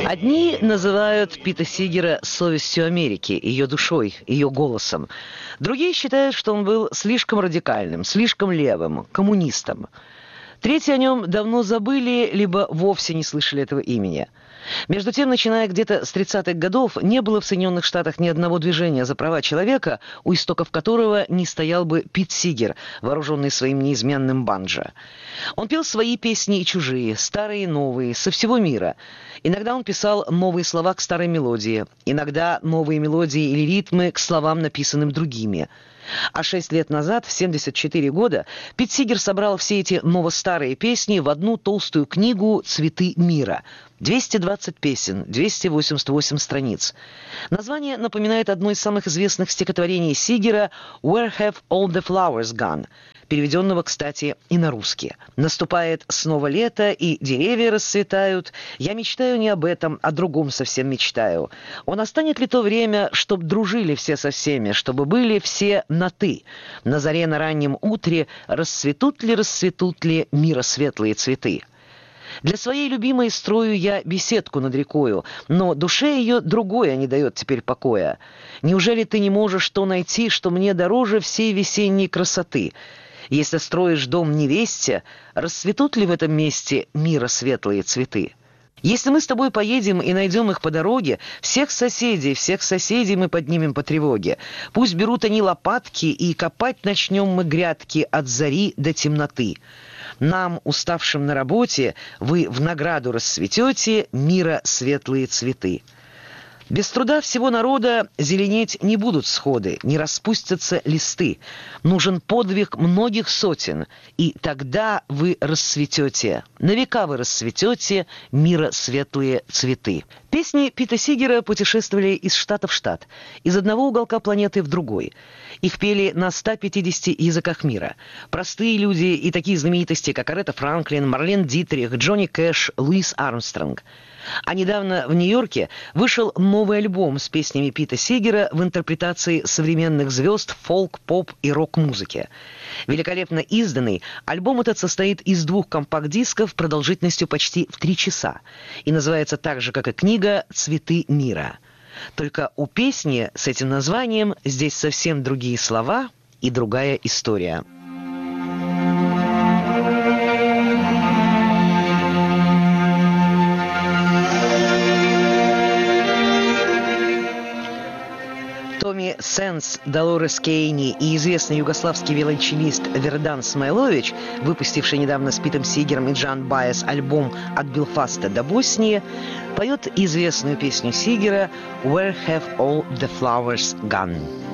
Одни называют Пита Сигера совестью Америки, ее душой, ее голосом. Другие считают, что он был слишком радикальным, слишком левым, коммунистом. Третьи о нем давно забыли, либо вовсе не слышали этого имени. Между тем, начиная где-то с 30-х годов, не было в Соединенных Штатах ни одного движения за права человека, у истоков которого не стоял бы Пит Сигер, вооруженный своим неизменным банджо. Он пел свои песни и чужие, старые и новые, со всего мира. Иногда он писал новые слова к старой мелодии, иногда новые мелодии или ритмы к словам, написанным другими. А 6 лет назад, в 74 года, Пит Сигер собрал все эти ново-старые песни в одну толстую книгу «Цветы мира». 220 песен, 288 страниц. Название напоминает одно из самых известных стихотворений Сигера «Where have all the flowers gone?», переведенного, кстати, и на русский. «Наступает снова лето, и деревья расцветают. Я мечтаю не об этом, о другом совсем мечтаю. О, настанет ли то время, чтоб дружили все со всеми, чтобы были все на «ты»? На заре, на раннем утре расцветут ли мира светлые цветы? Для своей любимой строю я беседку над рекою, но душе ее другое не дает теперь покоя. Неужели ты не можешь то найти, что мне дороже всей весенней красоты? Если строишь дом невесте, расцветут ли в этом месте мира светлые цветы? Если мы с тобой поедем и найдем их по дороге, всех соседей мы поднимем по тревоге. Пусть берут они лопатки, и копать начнем мы грядки от зари до темноты. Нам, уставшим на работе, вы в награду расцветете мира светлые цветы. Без труда всего народа зеленеть не будут сходы, не распустятся листы. Нужен подвиг многих сотен, и тогда вы расцветете, на века вы расцветете мира светлые цветы. Песни Пита Сигера путешествовали из штата в штат, из одного уголка планеты в другой. Их пели на 150 языках мира. Простые люди и такие знаменитости, как Арета Франклин, Марлен Дитрих, Джонни Кэш, Луис Армстронг. А недавно в Нью-Йорке вышел новый альбом с песнями Пита Сигера в интерпретации современных звезд фолк, поп и рок-музыки. Великолепно изданный, альбом этот состоит из 2 компакт-дисков продолжительностью почти в 3 часа и называется так же, как и книга «Цветы мира». Только у песни с этим названием здесь совсем другие слова и другая история. Томми Сенс, Долорес Кейни и известный югославский виолончелист Вердан Смайлович, выпустивший недавно с Питом Сигером и Джан Баес альбом «От Белфаста до Боснии», поет известную песню Сигера «Where have all the flowers gone?».